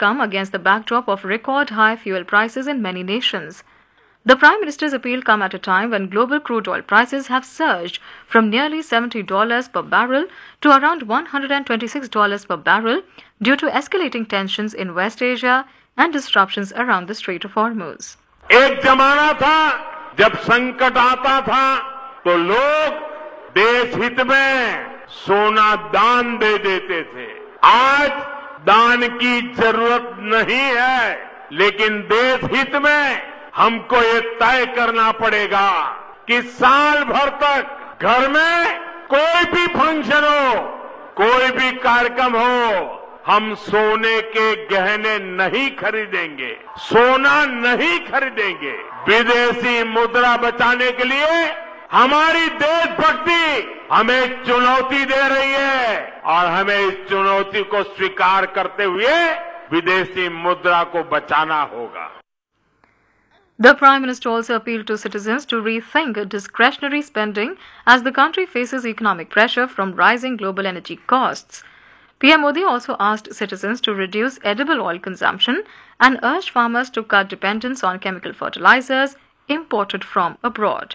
come against the backdrop of record-high fuel prices in many nations. The Prime Minister's appeal comes at a time when global crude oil prices have surged from nearly $70 per barrel to around $126 per barrel due to escalating tensions in West Asia and disruptions around the Strait of Hormuz. एक जमाना था जब संकट आता था तो लोग देश हित में सोना दान दे देते थे। आज दान की जरूरत नहीं है, लेकिन देश हित में हमको ये तय करना पड़ेगा कि साल भर तक घर में कोई भी फंक्शन हो, कोई भी कार्यक्रम हो, हम सोने के गहने नहीं खरीदेंगे, सोना नहीं खरीदेंगे। विदेशी मुद्रा बचाने के लिए हमारी देशभक्ति हमें चुनौती दे रही है और हमें इस चुनौती को स्वीकार करते हुए विदेशी मुद्रा को बचाना होगा। The Prime Minister also appealed to citizens to rethink discretionary spending as the country faces economic pressure from rising global energy costs. PM Modi also asked citizens to reduce edible oil consumption and urged farmers to cut dependence on chemical fertilizers imported from abroad.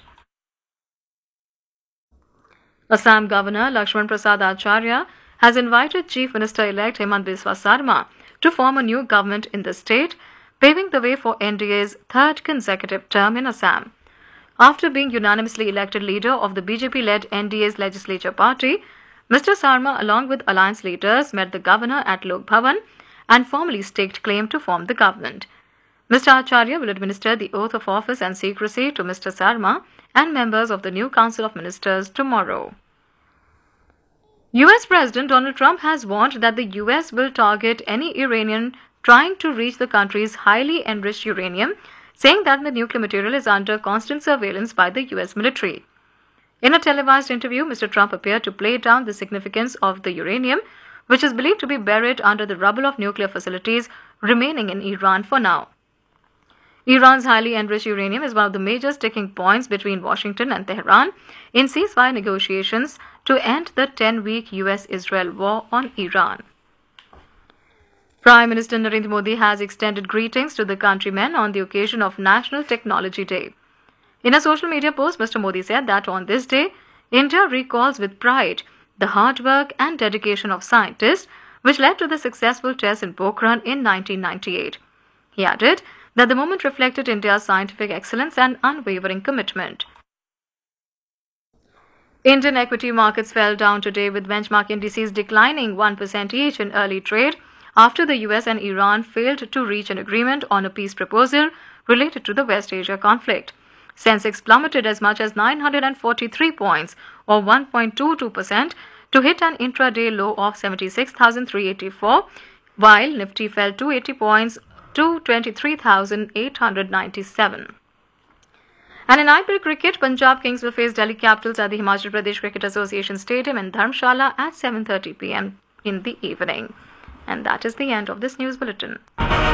Assam Governor Lakshman Prasad Acharya has invited Chief Minister-elect Hemant Biswa Sarma to form a new government in the state, paving the way for NDA's third consecutive term in Assam. After being unanimously elected leader of the BJP-led NDA's legislature party, Mr. Sarma, along with alliance leaders, met the governor at Lok Bhavan and formally staked claim to form the government. Mr. Acharya will administer the oath of office and secrecy to Mr. Sarma and members of the new Council of Ministers tomorrow. US President Donald Trump has warned that the US will target any Iranian trying to reach the country's highly enriched uranium, saying that the nuclear material is under constant surveillance by the US military. In a televised interview, Mr. Trump appeared to play down the significance of the uranium, which is believed to be buried under the rubble of nuclear facilities remaining in Iran for now. Iran's highly enriched uranium is one of the major sticking points between Washington and Tehran in ceasefire negotiations to end the 10-week US-Israel war on Iran. Prime Minister Narendra Modi has extended greetings to the countrymen on the occasion of National Technology Day. In a social media post, Mr. Modi said that on this day, India recalls with pride the hard work and dedication of scientists which led to the successful test in Pokhran in 1998. He added that the moment reflected India's scientific excellence and unwavering commitment. Indian equity markets fell down today with benchmark indices declining 1% each in early trade after the US and Iran failed to reach an agreement on a peace proposal related to the West Asia conflict. Sensex plummeted as much as 943 points or 1.22% to hit an intraday low of 76,384, while Nifty fell 280 points to 23,897. And in IPL cricket, Punjab Kings will face Delhi Capitals at the Himachal Pradesh Cricket Association Stadium in Dharamshala at 7:30 p.m. in the evening. And that is the end of this news bulletin.